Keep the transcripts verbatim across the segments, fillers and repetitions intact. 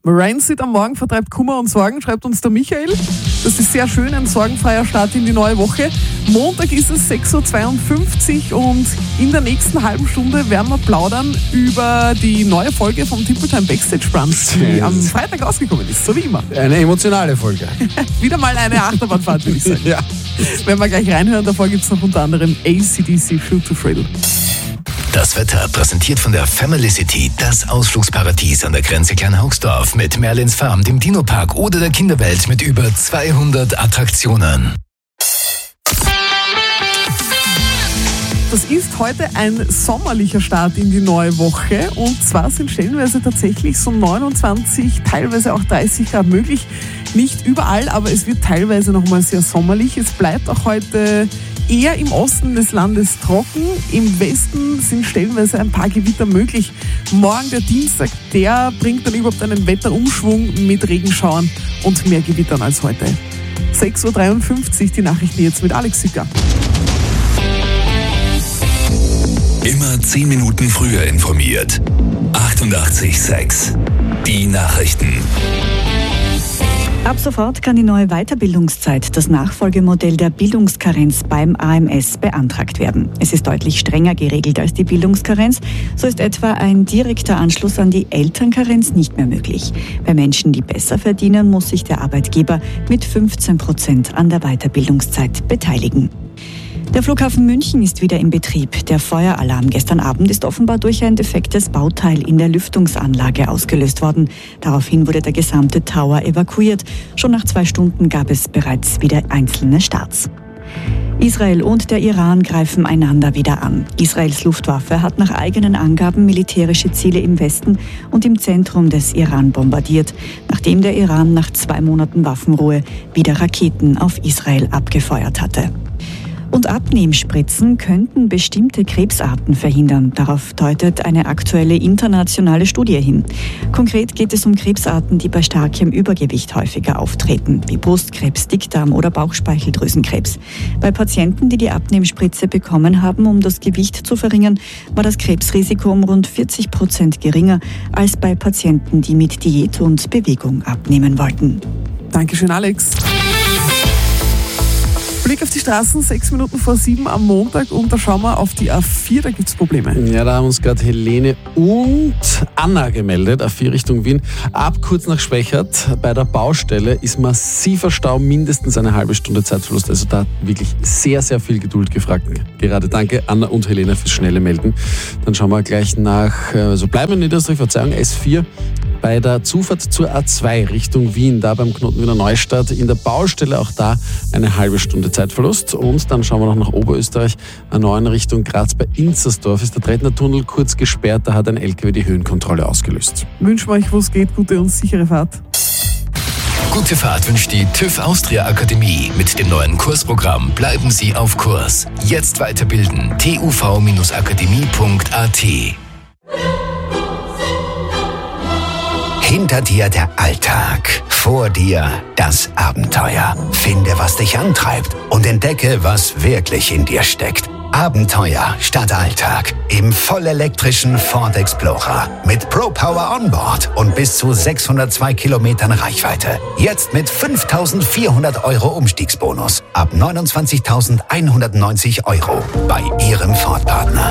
Rancid am Morgen vertreibt Kummer und Sorgen, schreibt uns der Michael. Das ist sehr schön, ein sorgenfreier Start in die neue Woche. Montag ist es sechs Uhr zweiundfünfzig und in der nächsten halben Stunde werden wir plaudern über die neue Folge vom Timpel Time Backstage Brunch, die am Freitag rausgekommen ist, so wie immer. Eine emotionale Folge. Wieder mal eine Achterbahnfahrt, würde ich sagen. Ja. Wenn wir gleich reinhören, davor gibt es noch unter anderem A C D C, Shoot to Thrill. Das Wetter präsentiert von der Family City, das Ausflugsparadies an der Grenze Kleinhaugsdorf mit Merlins Farm, dem Dino-Park oder der Kinderwelt mit über zweihundert Attraktionen. Das ist heute ein sommerlicher Start in die neue Woche und zwar sind stellenweise tatsächlich so neunundzwanzig, teilweise auch dreißig Grad möglich. Nicht überall, aber es wird teilweise nochmal sehr sommerlich. Es bleibt auch heute eher im Osten des Landes trocken. Im Westen sind stellenweise ein paar Gewitter möglich. Morgen, der Dienstag, der bringt dann überhaupt einen Wetterumschwung mit Regenschauern und mehr Gewittern als heute. sechs Uhr dreiundfünfzig, die Nachrichten jetzt mit Alex Sücker. Immer zehn Minuten früher informiert. achtundachtzig Komma sechs. Die Nachrichten. Ab sofort kann die neue Weiterbildungszeit, das Nachfolgemodell der Bildungskarenz beim A M S, beantragt werden. Es ist deutlich strenger geregelt als die Bildungskarenz. So ist etwa ein direkter Anschluss an die Elternkarenz nicht mehr möglich. Bei Menschen, die besser verdienen, muss sich der Arbeitgeber mit fünfzehn Prozent an der Weiterbildungszeit beteiligen. Der Flughafen München ist wieder in Betrieb. Der Feueralarm gestern Abend ist offenbar durch ein defektes Bauteil in der Lüftungsanlage ausgelöst worden. Daraufhin wurde der gesamte Tower evakuiert. Schon nach zwei Stunden gab es bereits wieder einzelne Starts. Israel und der Iran greifen einander wieder an. Israels Luftwaffe hat nach eigenen Angaben militärische Ziele im Westen und im Zentrum des Iran bombardiert, nachdem der Iran nach zwei Monaten Waffenruhe wieder Raketen auf Israel abgefeuert hatte. Und Abnehmspritzen könnten bestimmte Krebsarten verhindern. Darauf deutet eine aktuelle internationale Studie hin. Konkret geht es um Krebsarten, die bei starkem Übergewicht häufiger auftreten, wie Brustkrebs, Dickdarm- oder Bauchspeicheldrüsenkrebs. Bei Patienten, die die Abnehmspritze bekommen haben, um das Gewicht zu verringern, war das Krebsrisiko um rund vierzig Prozent geringer als bei Patienten, die mit Diät und Bewegung abnehmen wollten. Dankeschön, Alex. Blick auf die Straßen, sechs Minuten vor sieben am Montag und da schauen wir auf die A vier, da gibt es Probleme. Ja, da haben uns gerade Helene und Anna gemeldet, A vier Richtung Wien. Ab kurz nach Schwächert bei der Baustelle ist massiver Stau, mindestens eine halbe Stunde Zeitverlust. Also da wirklich sehr, sehr viel Geduld gefragt. Gerade danke Anna und Helene fürs schnelle Melden. Dann schauen wir gleich nach, also bleiben wir in Niederösterreich, Verzeihung, S vier. Bei der Zufahrt zur A zwei Richtung Wien, da beim Knoten Wiener Neustadt, in der Baustelle auch da eine halbe Stunde Zeitverlust. Und dann schauen wir noch nach Oberösterreich, A neun Richtung Graz bei Inzersdorf ist der Tretner Tunnel kurz gesperrt, da hat ein L K W die Höhenkontrolle ausgelöst. Wünschen wir euch, wo es geht, gute und sichere Fahrt. Gute Fahrt wünscht die TÜV Austria Akademie. Mit dem neuen Kursprogramm bleiben Sie auf Kurs. Jetzt weiterbilden. t u v akademie punkt a t. Hinter dir der Alltag, vor dir das Abenteuer. Finde, was dich antreibt und entdecke, was wirklich in dir steckt. Abenteuer statt Alltag im vollelektrischen Ford Explorer mit ProPower Onboard und bis zu sechshundertzwei Kilometern Reichweite. Jetzt mit fünftausendvierhundert Euro Umstiegsbonus ab neunundzwanzigtausendeinhundertneunzig Euro bei Ihrem Ford-Partner.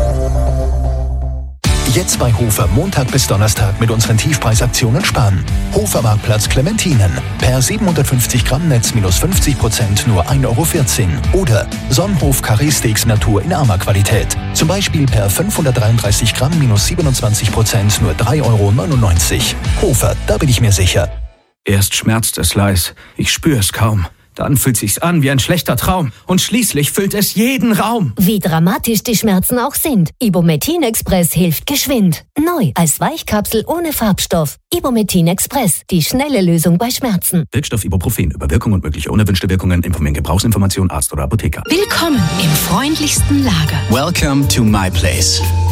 Jetzt bei Hofer Montag bis Donnerstag mit unseren Tiefpreisaktionen sparen. Hofer Marktplatz Clementinen. Per siebenhundertfünfzig Gramm Netz minus fünfzig Prozent nur ein Euro vierzehn. Oder Sonnenhof Carré Steaks Natur in armer Qualität. Zum Beispiel per fünfhundertdreiunddreißig Gramm minus siebenundzwanzig Prozent nur drei Euro neunundneunzig. Hofer, da bin ich mir sicher. Erst schmerzt es leis, ich spüre es kaum. Dann fühlt sich's an wie ein schlechter Traum und schließlich füllt es jeden Raum. Wie dramatisch die Schmerzen auch sind, Ibumetin Express hilft geschwind. Neu als Weichkapsel ohne Farbstoff. Ibumetin Express, die schnelle Lösung bei Schmerzen. Wirkstoff Ibuprofen. Über Wirkung und mögliche unerwünschte Wirkungen informieren Gebrauchsinformation Arzt oder Apotheker. Willkommen im freundlichsten Lager. Welcome to my place.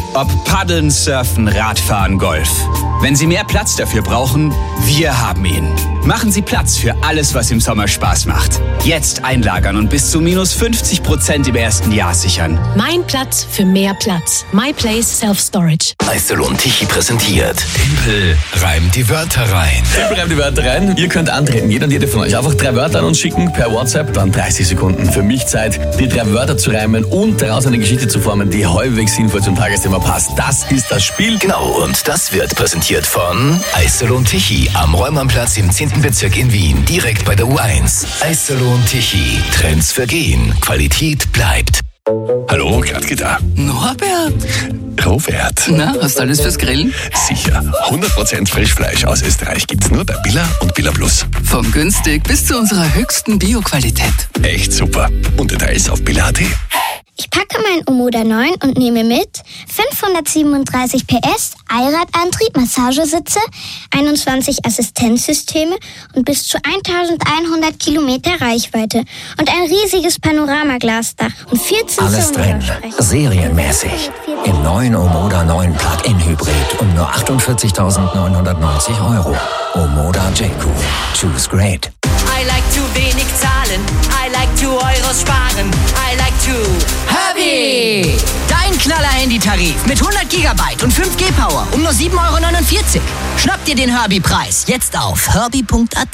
Ob Paddeln, Surfen, Radfahren, Golf. Wenn Sie mehr Platz dafür brauchen, wir haben ihn. Machen Sie Platz für alles, was im Sommer Spaß macht. Jetzt einlagern und bis zu minus fünfzig Prozent im ersten Jahr sichern. Mein Platz für mehr Platz. My Place Self Storage. Eiserlohn Tichy präsentiert. Tempel reimt die Wörter rein. Tempel reimt die Wörter rein. Ihr könnt antreten. Jeder und jede von euch. Einfach drei Wörter an uns schicken per WhatsApp. Dann dreißig Sekunden für mich Zeit, die drei Wörter zu reimen und daraus eine Geschichte zu formen, die halbwegs sinnvoll zum Tagesthema passt. Das ist das Spiel. Genau, und das wird präsentiert von Eiserlohn Tichy am Räumannplatz im zehnten Bezirk in Wien, direkt bei der U eins. Eiserlohn Tichy. Trends vergehen. Qualität bleibt. Hallo, Gradke da. Norbert. Robert. Na, hast du alles fürs Grillen? Sicher. hundert Prozent Frischfleisch aus Österreich gibt's nur bei Billa und Billa Plus. Vom günstig bis zu unserer höchsten Bio-Qualität. Echt super. Und Details auf billa punkt at. Ich packe mein Omoda neun und nehme mit fünfhundertsiebenunddreißig P S, Allradantrieb, Massagesitze, einundzwanzig Assistenzsysteme und bis zu eintausendeinhundert Kilometer Reichweite und ein riesiges Panoramaglasdach und vierzehn Alles drin, serienmäßig. Im neuen Omoda neun Plug-in Hybrid um nur achtundvierzigtausendneunhundertneunzig Euro. Omoda J Q. Choose great. I like to wenig zahlen, I like to Euros sparen, I like to Herbie! Dein Knaller-Handy-Tarif mit hundert Gigabyte und fünf G Power um nur sieben Euro neunundvierzig. Schnapp dir den Herbie-Preis jetzt auf herbie punkt at.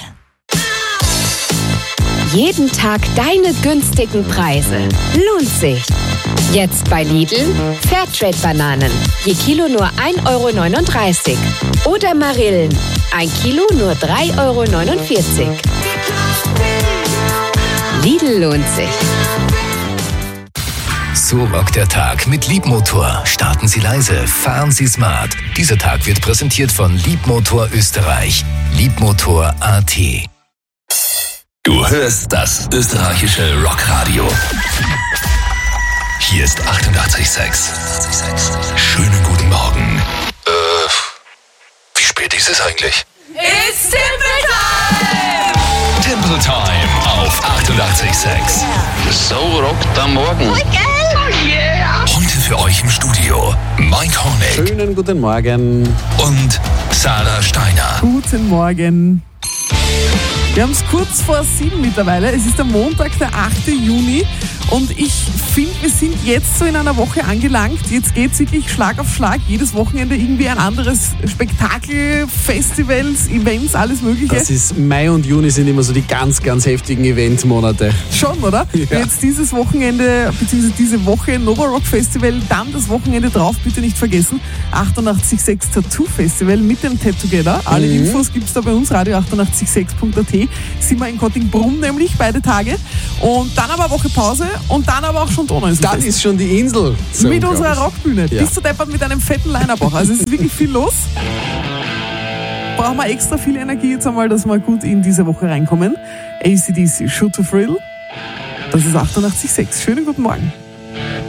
Jeden Tag deine günstigen Preise. Lohnt sich. Jetzt bei Lidl Fairtrade-Bananen. Je Kilo nur ein Euro neununddreißig. Oder Marillen. Ein Kilo nur drei Euro neunundvierzig. Lidl lohnt sich. So rockt der Tag mit Liebmotor. Starten Sie leise, fahren Sie smart. Dieser Tag wird präsentiert von Liebmotor Österreich. Liebmotor punkt at. Du hörst das österreichische Rockradio. Hier ist achtundachtzig Komma sechs. Schönen guten Morgen. Äh, wie spät ist es eigentlich? It's Temple Time! Temple Time auf achtundachtzig Komma sechs. So rockt am Morgen. Oh, geil! Oh yeah! Heute für euch im Studio Mike Hornig. Schönen guten Morgen. Und Sarah Steiner. Guten Morgen. Wir haben es kurz vor sieben mittlerweile. Es ist der Montag, der achte Juni. Und ich finde, wir sind jetzt so in einer Woche angelangt. Jetzt geht es wirklich Schlag auf Schlag. Jedes Wochenende irgendwie ein anderes Spektakel, Festivals, Events, alles Mögliche. Das ist Mai und Juni sind immer so die ganz, ganz heftigen Eventmonate. Schon, oder? Ja. Jetzt dieses Wochenende, beziehungsweise diese Woche Nova Rock Festival, dann das Wochenende drauf, bitte nicht vergessen, achtundachtzig Komma sechs Tattoo Festival mit dem Tat Together. Alle mhm. Infos gibt es da bei uns, radio achtundachtzig Komma sechs punkt at. Sind wir in Kottingbrunn nämlich, beide Tage. Und dann aber eine Woche Pause und dann aber auch schon Donauinsel. Dann ist schon die Insel. So mit unserer Rockbühne. Ja. Bist du deppert mit einem fetten Line-Up auch. Also es ist wirklich viel los. Brauchen wir extra viel Energie jetzt einmal, dass wir gut in diese Woche reinkommen. A C D C, Shoot to Thrill. Das ist achtundachtzig Komma sechs. Schönen guten Morgen.